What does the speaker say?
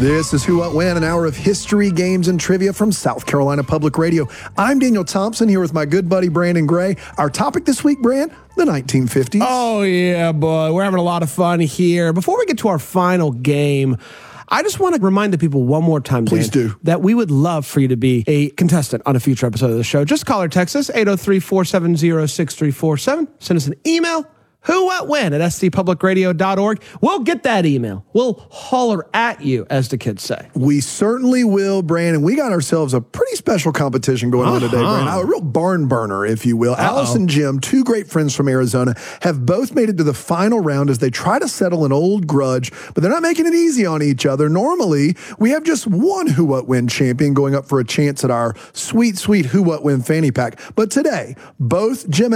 This is Who, What, When, an hour of history, games, and trivia from South Carolina Public Radio. I'm Daniel Thompson here with my good buddy Brandon Gray. Our topic this week, Brand, the 1950s. Oh, yeah, boy. We're having a lot of fun here. Before we get to our final game, I just want to remind the people one more time, Please do. that we would love for you to be a contestant on a future episode of the show. Just call or text us, 803-470-6347. Send us an email, who, what, when at stpublicradio.org. We'll get that email. We'll holler at you, as the kids say. We certainly will, Brandon. We got ourselves a pretty special competition going on today, Brandon. A real barn burner, if you will. Alice and Jim, two great friends from Arizona, have both made it to the final round as they try to settle an old grudge, but they're not making it easy on each other. Normally, we have just one Who, What, When champion going up for a chance at our sweet, sweet Who, What, When fanny pack. But today, both Jim